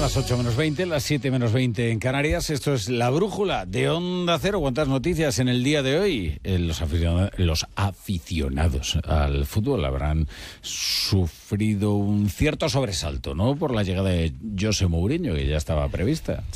las 8 menos 20, las 7 menos 20 en Canarias. Esto es La Brújula de Onda Cero. ¿Cuántas noticias en el día de hoy? Los aficionados al fútbol habrán sufrido un cierto sobresalto, ¿no? Por la llegada de José Mourinho, que ya estaba prevista.